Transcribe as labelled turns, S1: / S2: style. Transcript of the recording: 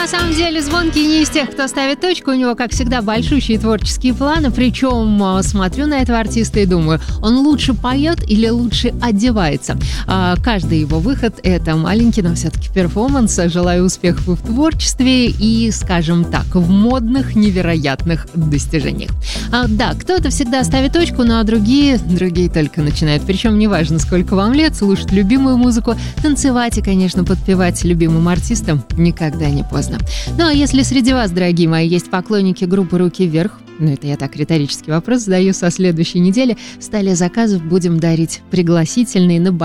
S1: на самом деле Звонкий не из тех, кто ставит точку. У него, как всегда, большущие творческие планы. Причем смотрю на этого артиста и думаю, он лучше поет или лучше одевается. Каждый его выход – это маленький, но все-таки перформанс. Желаю успехов в творчестве и, скажем так, в модных невероятных достижениях. Да, кто-то всегда ставит точку, ну а другие только начинают. Причем неважно, сколько вам лет, слушать любимую музыку, танцевать и, конечно, подпевать любимым артистам никогда не поздно. Ну а если среди вас, дорогие мои, есть поклонники группы «Руки вверх», ну это я так риторический вопрос задаю, со следующей недели в столе заказов будем дарить пригласительные на